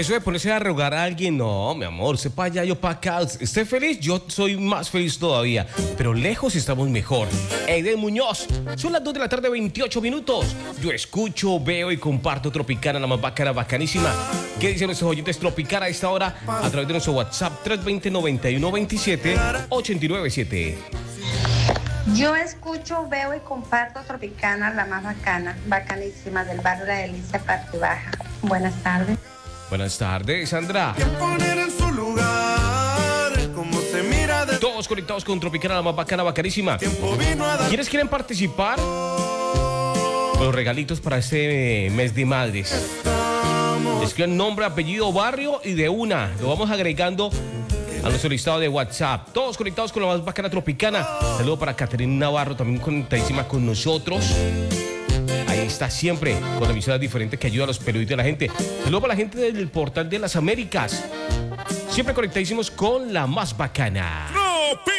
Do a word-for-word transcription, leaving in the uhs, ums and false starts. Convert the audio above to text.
eso de ponerse a rogar a alguien, no, mi amor, usted para allá, yo para acá. ¿Esté feliz? Yo soy más feliz todavía. Pero lejos estamos mejor. Eden Muñoz, son las dos de la tarde, veintiocho minutos. Yo escucho, veo y comparto Tropicana, la más bacana, bacanísima. ¿Qué dicen nuestros oyentes Tropicana a esta hora? A través de nuestro WhatsApp tres dos cero, nueve uno dos siete, ocho nueve siete. Yo escucho, veo y comparto Tropicana, la más bacana, bacanísima del barrio La Delicia, parte baja. Buenas tardes. Buenas tardes, Sandra. Poner en su lugar, como se mira de... Todos conectados con Tropicana, la más bacana, bacanísima. ¿Quiénes quieren participar? Los regalitos para este mes de madres. Escriban nombre, apellido, barrio y de una. Lo vamos agregando a nuestro listado de WhatsApp. Todos conectados con la más bacana Tropicana. Saludo para Caterina Navarro, también conectadísima con nosotros. Ahí está siempre, con emisoras diferentes que ayudan a los periodistas de la gente. Saludo para la gente del Portal de las Américas. Siempre conectadísimos con la más bacana. Tropi